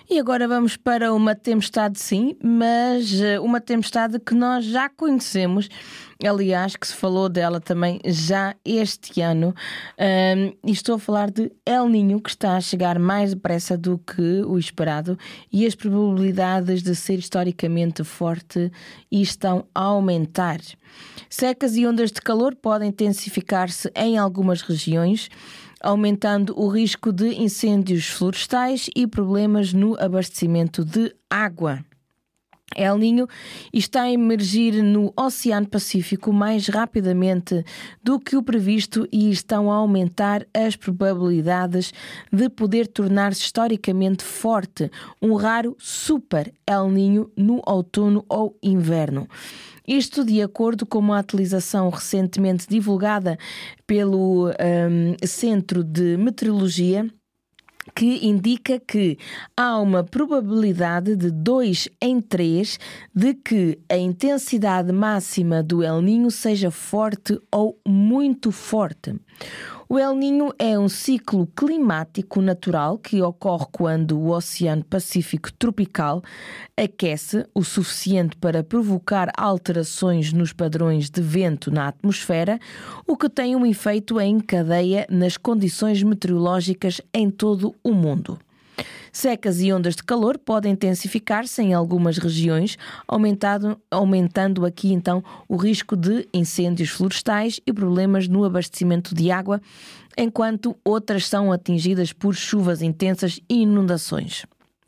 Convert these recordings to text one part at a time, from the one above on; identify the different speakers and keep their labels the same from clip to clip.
Speaker 1: E agora vamos para uma tempestade, sim, mas uma tempestade que nós já conhecemos, aliás, que se falou dela também já este ano. E estou a falar de El Niño, que está a chegar mais depressa do que o esperado, e as probabilidades de ser historicamente forte estão a aumentar. Secas e ondas de calor podem intensificar-se em algumas regiões, aumentando o risco de incêndios florestais e problemas no abastecimento de água. El Niño está a emergir no Oceano Pacífico mais rapidamente do que o previsto e estão a aumentar as probabilidades de poder tornar-se historicamente forte, um raro super El Niño no outono ou inverno. Isto de acordo com uma atualização recentemente divulgada pelo Centro de Meteorologia, que indica que há uma probabilidade de 2 em 3 de que a intensidade máxima do El Niño seja forte ou muito forte. O El Niño é um ciclo climático natural que ocorre quando o Oceano Pacífico tropical aquece o suficiente para provocar alterações nos padrões de vento na atmosfera, o que tem um efeito em cadeia nas condições meteorológicas em todo o mundo. Secas e ondas de calor podem intensificar-se em algumas regiões, aumentando aqui então o risco de incêndios florestais e problemas no abastecimento de água, enquanto outras são atingidas por chuvas intensas e inundações.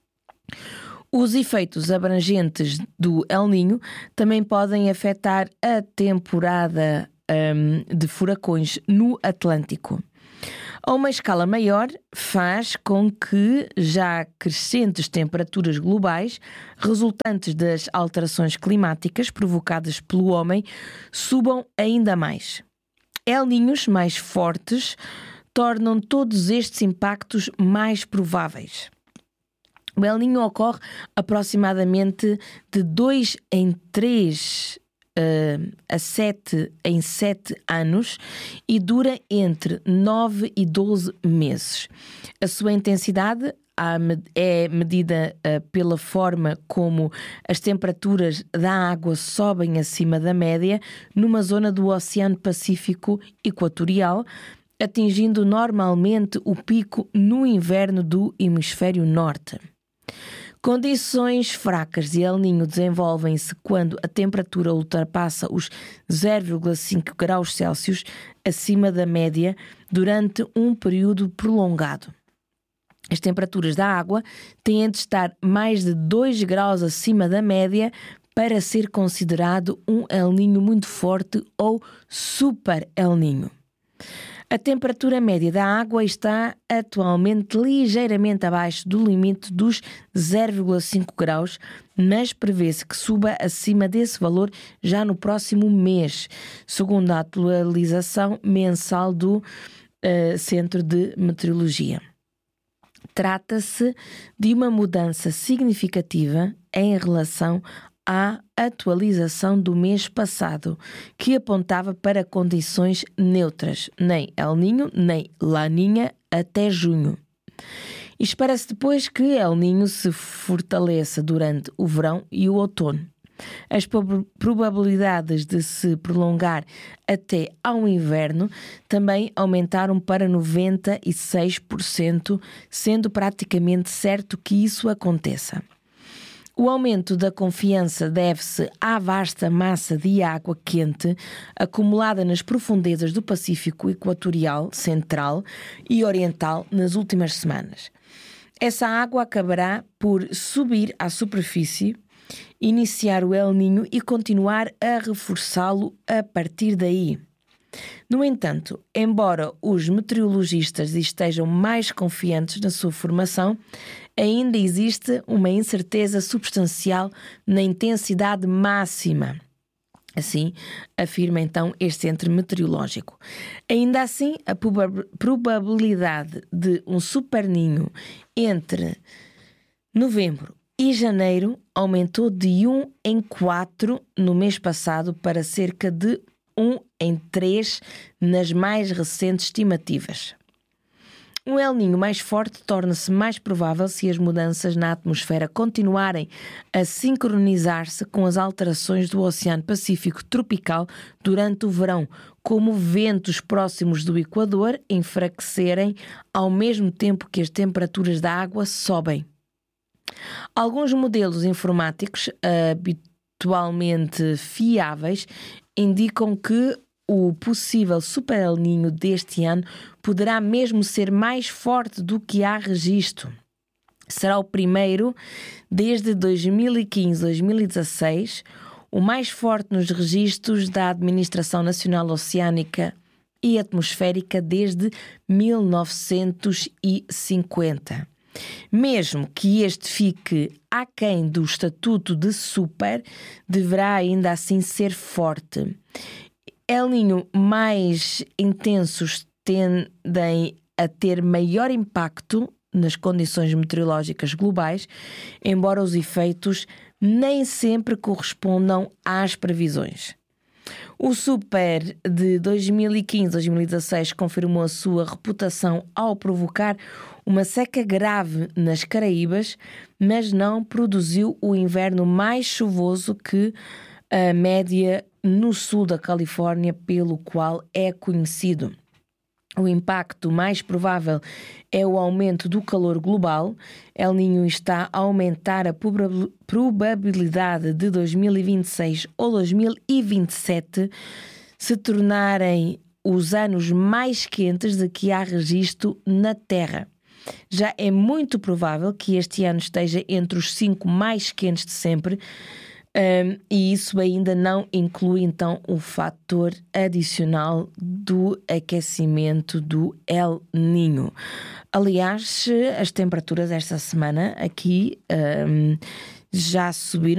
Speaker 1: Os efeitos abrangentes do El Niño também podem afetar a temporada de furacões no Atlântico. A uma escala maior, faz com que já crescentes temperaturas globais, resultantes das alterações climáticas provocadas pelo homem, subam ainda mais. El Niños mais fortes tornam todos estes impactos mais prováveis. O El Niño ocorre aproximadamente de 2 em 3 a 7 em 7 anos e dura entre 9 e 12 meses. A sua intensidade é medida pela forma como as temperaturas da água sobem acima da média numa zona do Oceano Pacífico Equatorial, atingindo normalmente o pico no inverno do hemisfério norte. Condições fracas de El Niño desenvolvem-se quando a temperatura ultrapassa os 0,5 graus Celsius acima da média durante um período prolongado. As temperaturas da água têm de estar mais de 2 graus acima da média para ser considerado um El Niño muito forte ou super El Niño. A temperatura média da água está atualmente ligeiramente abaixo do limite dos 0,5 graus, mas prevê-se que suba acima desse valor já no próximo mês, segundo a atualização mensal do Centro de Meteorologia. Trata-se de uma mudança significativa em relação à atualização do mês passado, que apontava para condições neutras, nem El Niño nem La Niña até junho. E espera-se depois que El Niño se fortaleça durante o verão e o outono. As probabilidades de se prolongar até ao inverno também aumentaram para 96%, sendo praticamente certo que isso aconteça. O aumento da confiança deve-se à vasta massa de água quente acumulada nas profundezas do Pacífico Equatorial, Central e Oriental nas últimas semanas. Essa água acabará por subir à superfície, iniciar o El Niño e continuar a reforçá-lo a partir daí. No entanto, embora os meteorologistas estejam mais confiantes na sua formação, ainda existe uma incerteza substancial na intensidade máxima. Assim, afirma então este centro meteorológico. Ainda assim, a probabilidade de um super Niño entre novembro e janeiro aumentou de 1 em 4 no mês passado para cerca de 1 em 3 nas mais recentes estimativas. Um El Niño mais forte torna-se mais provável se as mudanças na atmosfera continuarem a sincronizar-se com as alterações do Oceano Pacífico tropical durante o verão, como ventos próximos do Equador enfraquecerem ao mesmo tempo que as temperaturas da água sobem. Alguns modelos informáticos habitualmente fiáveis indicam que o possível Super El Niño deste ano poderá mesmo ser mais forte do que há registro. Será o primeiro desde 2015-2016, o mais forte nos registros da Administração Nacional Oceânica e Atmosférica desde 1950. Mesmo que este fique aquém do estatuto de super, deverá ainda assim ser forte. El Niño mais intensos tendem a ter maior impacto nas condições meteorológicas globais, embora os efeitos nem sempre correspondam às previsões. O Super de 2015-2016 confirmou a sua reputação ao provocar uma seca grave nas Caraíbas, mas não produziu o inverno mais chuvoso que a média no sul da Califórnia, pelo qual é conhecido. O impacto mais provável é o aumento do calor global. El Niño está a aumentar a probabilidade de 2026 ou 2027 se tornarem os anos mais quentes de que há registro na Terra. Já é muito provável que este ano esteja entre os 5 mais quentes de sempre, e isso ainda não inclui então o fator adicional do aquecimento do El Niño. Aliás, as temperaturas esta semana aqui já subiram.